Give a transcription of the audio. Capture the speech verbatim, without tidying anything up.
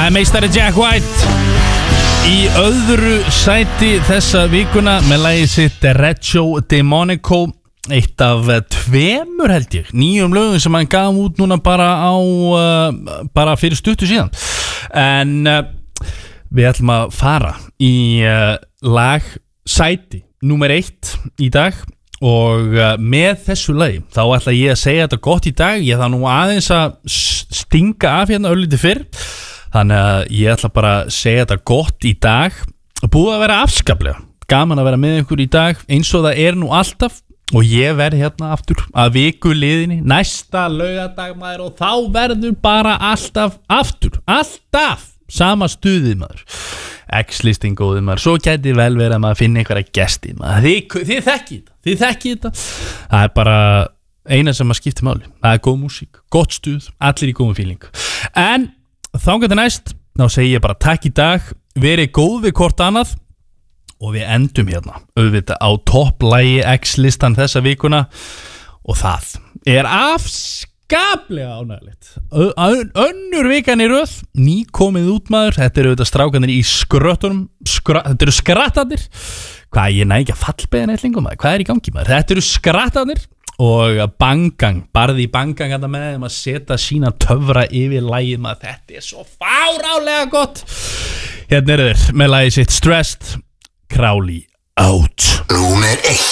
er meistari Jack White í öðru sæti þessa vikuna með lagið sitt Derecho Demonico, eitt af tveimur held ég nýjum lögum sem hann gaf út núna bara á uh, bara fyrir stuttu síðan. En uh, við ætlum að fara í uh, lag sæti númer eitt í dag og uh, með þessu lagi þá ætla ég að segja þetta gott í dag. Ég þarf nú aðeins að stinga af hérna örlítið fyrr, þannig að ég ætla bara að segja þetta gott í dag. Búið að vera afskaplega gaman að vera með ykkur í dag eins og það er nú alltaf, og ég verð hérna aftur að viku liðinni næsta laugardag maður, og þá verður bara alltaf aftur, alltaf sama stuðið maður, X-listing góðið maður. Svo gæti vel verið að maður finna einhverja gesti maður. Þið, þið þekkið þetta, þið þekkið þetta. Það er bara eina sem að skipta máli. Það er góð músík, gott stuð, allir í góðum fíling. En þangað til næst, þá segi ég bara takk í dag, verið góð við hvort annað, og við endum hérna auðvitað á topplægi X-listan þessa vikuna, og það er afskaplega ánægilegt. Önnur vikan í röð, ný komið út maður. Þetta eru auðvitað strákanir í skrötunum, skra, þetta eru skrattanir. Hvað, ég næ ekki að fallbeðin eitt lengum maður, hvað er í gangi maður? Þetta eru skrattanir og Bangang, barði í Bangang þetta með þeim að setja sína töfra yfir lagið maður. Þetta er svo fárálega gott. Hérna eru þeir með lagið sitt Stressed, Crowley out. Númer eitt.